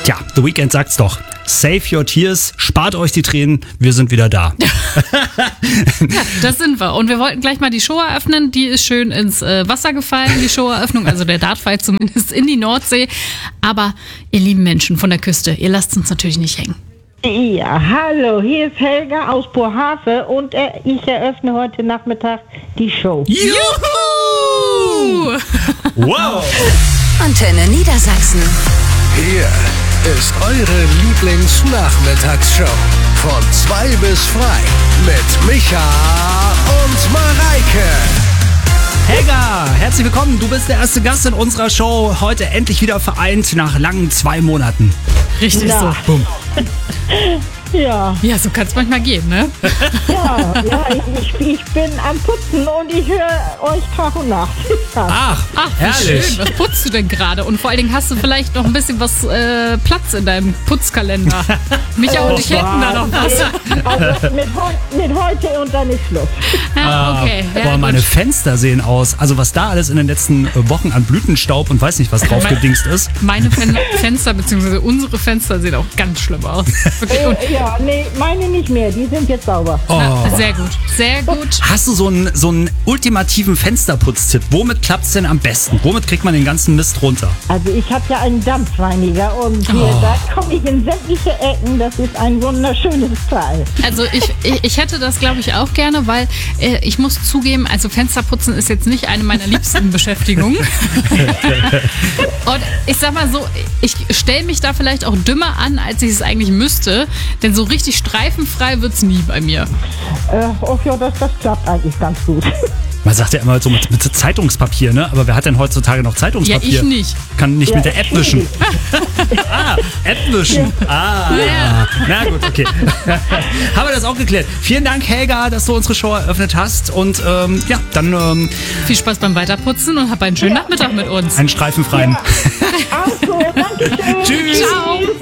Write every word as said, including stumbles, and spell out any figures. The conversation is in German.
Tja, The Weeknd sagt's doch. Save your tears, spart euch die Tränen, wir sind wieder da. Ja, das sind wir. Und wir wollten gleich mal die Show eröffnen. Die ist schön ins äh, Wasser gefallen, die Showeröffnung, also der Dartfight zumindest in die Nordsee. Aber ihr lieben Menschen von der Küste, ihr lasst uns natürlich nicht hängen. Ja, hallo, hier ist Helga aus Bohave und äh, ich eröffne heute Nachmittag die Show. Juhu! Wow! Antenne Niedersachsen. Hier ist eure Lieblingsnachmittagsshow. Von zwei bis frei mit Micha und Mareike. Helga, herzlich willkommen. Du bist der erste Gast in unserer Show. Heute endlich wieder vereint nach langen zwei Monaten. Richtig Ja. so. Boom. Ja, Ja, so kann es manchmal gehen, ne? ja, ja, ich, ich, ich bin am Putzen und ich höre euch Tag und Nacht. Ach, Ach, wie herrlich. schön. Was putzt du denn gerade? Und vor allen Dingen hast du vielleicht noch ein bisschen was äh, Platz in deinem Putzkalender. Micha und ich hätten da noch was. Also mit, heu- mit heute und dann ist Schluss. Ja, okay. Ja, Boah, gut. meine Fenster sehen aus. Also was da alles in den letzten äh, Wochen an Blütenstaub und weiß nicht was draufgedingst ist. Meine Fen Fenster, beziehungsweise unsere Fenster sehen auch ganz schlimm aus. Wirklich. Und, Äh, ja, nee, meine nicht mehr, die sind jetzt sauber. Oh. na, sehr gut, sehr gut. Hast du so einen, so einen ultimativen Fensterputztipp? Womit klappt's denn am besten? Womit kriegt man den ganzen Mist runter? Also ich habe ja einen Dampfreiniger und hier, Oh. da komme ich in sämtliche Ecken, das ist ein wunderschönes Teil. Also ich, ich, ich hätte das, glaube ich, auch gerne, weil äh, ich muss zugeben, also Fensterputzen ist jetzt nicht eine meiner liebsten Beschäftigungen. Und ich sag mal so, ich stelle mich da vielleicht auch dümmer an, als ich es eigentlich müsste, denn so richtig streifenfrei wird's nie bei mir. Äh, oh ja, das, das klappt eigentlich ganz gut. Man sagt ja immer so mit, mit Zeitungspapier, ne? Aber wer hat denn heutzutage noch Zeitungspapier? Ja, ich nicht. Kann nicht Ja, mit der App wischen. schwierig. Ah, App wischen. Ah, Ja. na gut, okay. Haben wir das auch geklärt. Vielen Dank, Helga, dass du unsere Show eröffnet hast. Und ähm, ja, dann ähm, Viel Spaß beim Weiterputzen und hab einen schönen Nachmittag mit uns. einen streifenfreien. Auch so, danke schön. Tschüss. Ciao.